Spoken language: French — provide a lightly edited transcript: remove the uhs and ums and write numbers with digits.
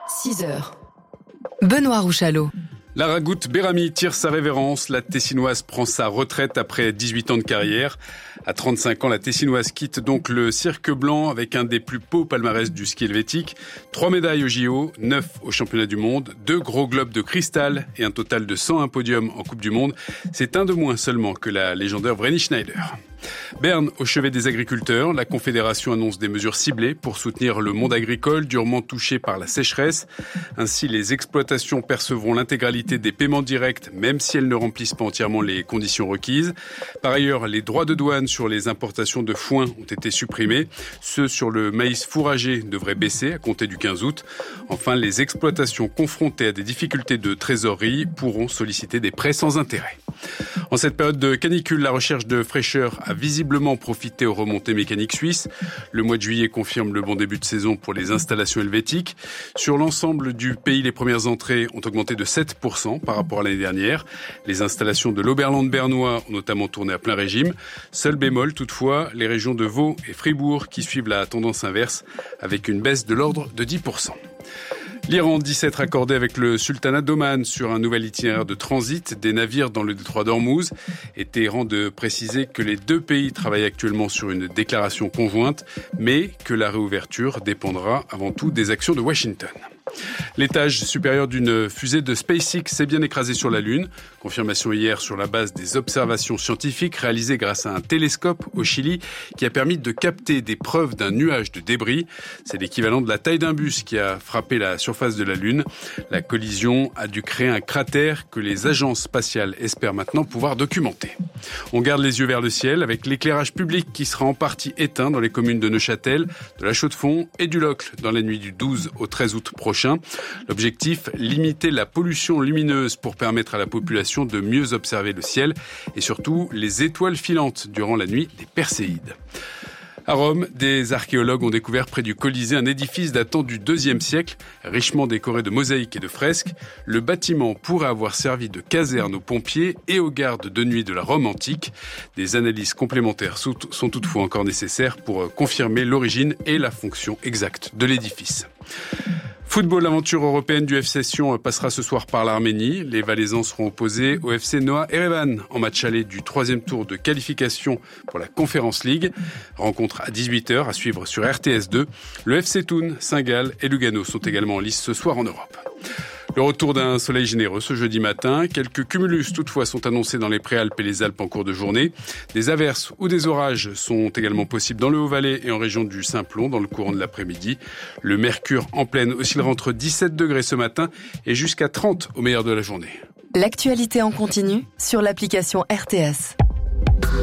6h. Benoît Rouchalot. Lara Goutte-Beramy tire sa révérence. La Tessinoise prend sa retraite après 18 ans de carrière. À 35 ans, la Tessinoise quitte donc le cirque blanc avec un des plus beaux palmarès du ski helvétique. 3 médailles au JO, 9 au championnat du monde, 2 gros globes de cristal et un total de 101 podiums en Coupe du Monde. C'est un de moins seulement que la légendaire Vreni Schneider. Berne au chevet des agriculteurs. La Confédération annonce des mesures ciblées pour soutenir le monde agricole durement touché par la sécheresse. Ainsi, les exploitations percevront l'intégralité des paiements directs, même si elles ne remplissent pas entièrement les conditions requises. Par ailleurs, les droits de douane sur les importations de foin ont été supprimés. Ceux sur le maïs fourragé devraient baisser à compter du 15 août. Enfin, les exploitations confrontées à des difficultés de trésorerie pourront solliciter des prêts sans intérêt. En cette période de canicule, la recherche de fraîcheur a visiblement profité aux remontées mécaniques suisses. Le mois de juillet confirme le bon début de saison pour les installations helvétiques. Sur l'ensemble du pays, les premières entrées ont augmenté de 7% par rapport à l'année dernière. Les installations de l'Oberland bernois ont notamment tourné à plein régime. Seul bémol toutefois, les régions de Vaud et Fribourg qui suivent la tendance inverse avec une baisse de l'ordre de 10%. L'Iran dit s'être accordé avec le sultanat d'Oman sur un nouvel itinéraire de transit des navires dans le détroit d'Ormuz. Et Téhéran de préciser que les deux pays travaillent actuellement sur une déclaration conjointe, mais que la réouverture dépendra avant tout des actions de Washington. L'étage supérieur d'une fusée de SpaceX s'est bien écrasé sur la Lune. Confirmation hier sur la base des observations scientifiques réalisées grâce à un télescope au Chili qui a permis de capter des preuves d'un nuage de débris. C'est l'équivalent de la taille d'un bus qui a frappé la surface de la Lune. La collision a dû créer un cratère que les agences spatiales espèrent maintenant pouvoir documenter. On garde les yeux vers le ciel avec l'éclairage public qui sera en partie éteint dans les communes de Neuchâtel, de la Chaux-de-Fonds et du Locle dans la nuit du 12 au 13 août prochain. L'objectif, limiter la pollution lumineuse pour permettre à la population de mieux observer le ciel et surtout les étoiles filantes durant la nuit des Perséides. À Rome, des archéologues ont découvert près du Colisée un édifice datant du IIe siècle, richement décoré de mosaïques et de fresques. Le bâtiment pourrait avoir servi de caserne aux pompiers et aux gardes de nuit de la Rome antique. Des analyses complémentaires sont toutefois encore nécessaires pour confirmer l'origine et la fonction exacte de l'édifice. Football, l'aventure européenne du FC Sion passera ce soir par l'Arménie. Les Valaisans seront opposés au FC Noah Erevan en match aller du 3e tour de qualification pour la Conference League. Rencontre à 18h à suivre sur RTS2. Le FC Thun, Saint-Gall et Lugano sont également en lice ce soir en Europe. Le retour d'un soleil généreux ce jeudi matin. Quelques cumulus toutefois sont annoncés dans les Préalpes et les Alpes en cours de journée. Des averses ou des orages sont également possibles dans le Haut-Valais et en région du Simplon dans le courant de l'après-midi. Le mercure en pleine oscillera entre 17 degrés ce matin et jusqu'à 30 au meilleur de la journée. L'actualité en continu sur l'application RTS.